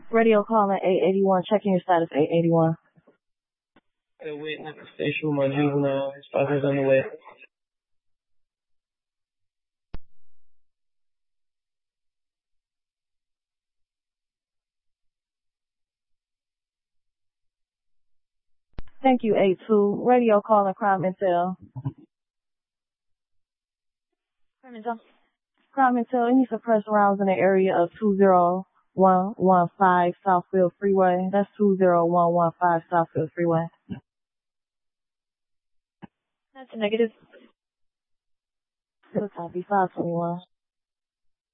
Radio calling 881, checking your status 881. Waiting at the station with my juvenile. His father's on the way. Thank you, 82. Radio calling Crime Intel. Crime Intel, any suppressed rounds in the area of 20115 Southfield Freeway. That's 20115 Southfield Freeway. That's a negative. Copy 521.